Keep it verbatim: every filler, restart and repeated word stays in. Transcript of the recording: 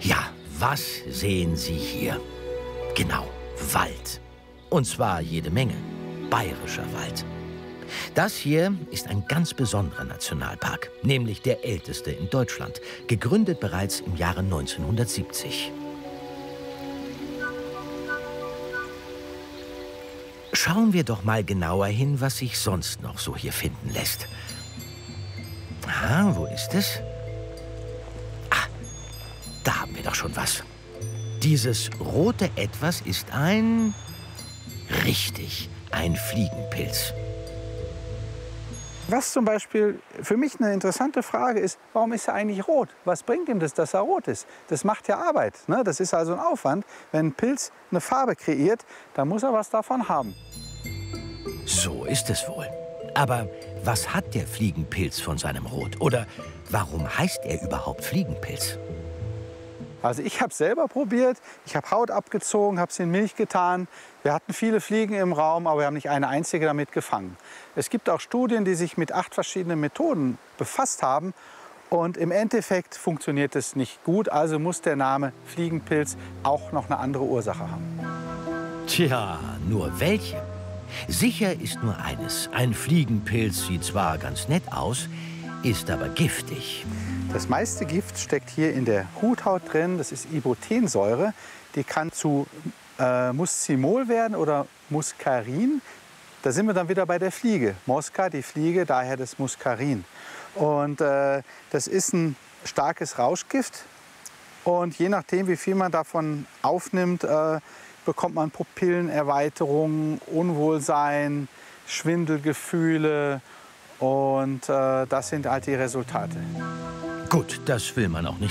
Ja, was sehen Sie hier? Genau, Wald. Und zwar jede Menge. Bayerischer Wald. Das hier ist ein ganz besonderer Nationalpark, nämlich der älteste in Deutschland, gegründet bereits im Jahre neunzehnhundertsiebzig. Schauen wir doch mal genauer hin, was sich sonst noch so hier finden lässt. Ah, wo ist es? Ah, da haben wir doch schon was. Dieses rote Etwas ist ein... Richtig, ein Fliegenpilz. Was zum Beispiel für mich eine interessante Frage ist, warum ist er eigentlich rot? Was bringt ihm das, dass er rot ist? Das macht ja Arbeit, ne? Das ist also ein Aufwand. Wenn ein Pilz eine Farbe kreiert, dann muss er was davon haben. So ist es wohl. Aber was hat der Fliegenpilz von seinem Rot? Oder warum heißt er überhaupt Fliegenpilz? Also ich habe es selber probiert, ich habe Haut abgezogen, habe es in Milch getan. Wir hatten viele Fliegen im Raum, aber wir haben nicht eine einzige damit gefangen. Es gibt auch Studien, die sich mit acht verschiedenen Methoden befasst haben. Und im Endeffekt funktioniert es nicht gut, also muss der Name Fliegenpilz auch noch eine andere Ursache haben. Tja, nur welche? Sicher ist nur eines, ein Fliegenpilz sieht zwar ganz nett aus, ist aber giftig. Das meiste Gift steckt hier in der Huthaut drin, das ist Ibotensäure. Die kann zu äh, Muscimol werden oder Muscarin. Da sind wir dann wieder bei der Fliege. Mosca, die Fliege, daher das Muscarin. Und äh, das ist ein starkes Rauschgift. Und je nachdem, wie viel man davon aufnimmt, äh, bekommt man Pupillenerweiterung, Unwohlsein, Schwindelgefühle. Und äh, das sind halt die Resultate. Gut, das will man auch nicht